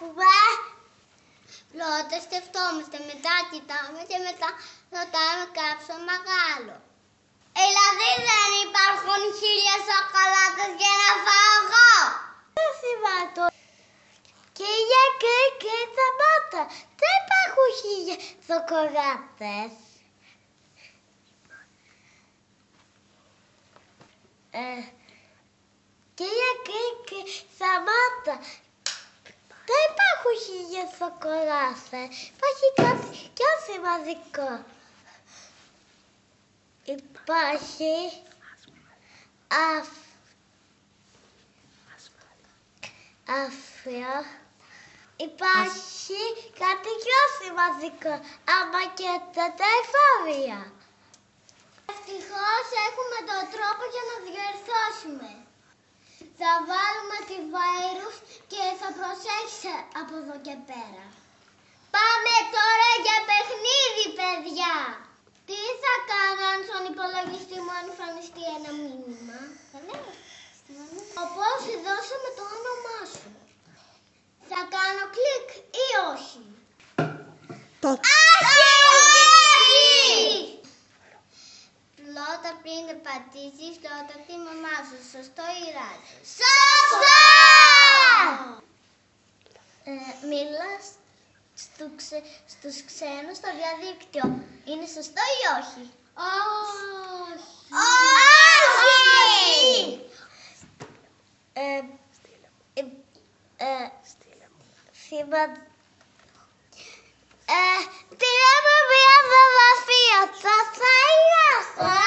γράφουμε. Πρώτα σκεφτόμαστε, μετά κοιτάμε και μετά ρωτάμε κάποιο μεγάλο. Δηλαδή δεν υπάρχουν 1000 σοκολάτες για να φάω εγώ. Δεν θυμάμαι. Και σταμάτα. Δεν υπάρχουν 1000 σοκολάτες. Και σταμάτα. Δεν υπάρχουν 1000 σοκολάτες. Υπάρχει κάτι πιο σημαντικό. Υπάρχει άφριο. Υπάρχει κάτι πιο σημαντικό. Άμα και τα εφόδια. Ευτυχώς έχουμε τον τρόπο για να διορθώσουμε. Θα βάλουμε τη βάιρους και θα προσέξεις από εδώ και πέρα. Πάμε τώρα για παιχνίδι, παιδιά! Τι θα κάνω αν στον υπολογιστή μου εμφανιστεί ένα μήνυμα? Όπως δώσαμε το όνομά σου. Θα κάνω κλικ ή όχι? Όχι! Πρώτα πριν πατήσεις, ρώτα τη μαμά σου. Σωστό ή λάθος? Σωστό! Μίλας στους ξένους στο διαδίκτυο. Είναι σωστό ή όχι? Όχι! Όχι! Στείλαμε μια φωτογραφία. Σωστά ή λάθος?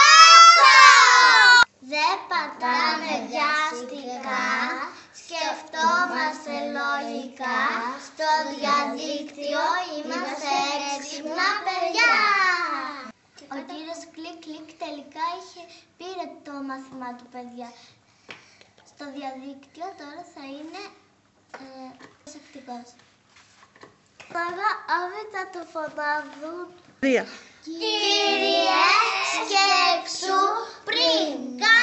Δεν πατάμε βιαστικά, σκεφτόμαστε λογικά, στο διαδίκτυο είμαστε έξυπνα παιδιά. Ο κύριος Κλικ τελικά πήρε το μάθημά του, παιδιά. Στο διαδίκτυο τώρα θα είναι προσεκτικός. Τώρα όλοι θα το φωνάζουν. Κύριε, σκέψου πριν.